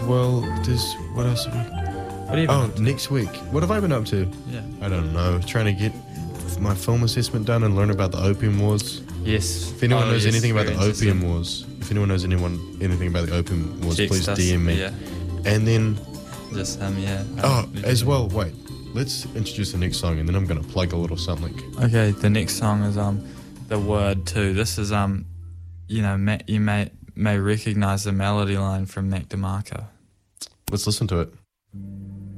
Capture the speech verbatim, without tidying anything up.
well, there's what else? Have we... What have you been Oh, up to? next week. What have I been up to? Yeah. I don't know. Trying to get my film assessment done and learn about the Opium Wars. Yes. If anyone Oh, knows yes, anything about very the Opium interesting. Wars, if anyone knows anyone anything about the Opium Wars, Text please us, D M me. Yeah. And then, Just him, yeah. oh, Um, as well, wait. Let's introduce the next song, and then I'm gonna plug a little something. Okay, the next song is um, The Word Too. This is um, you know, ma- you may may recognize the melody line from Mac DeMarco. Let's listen to it.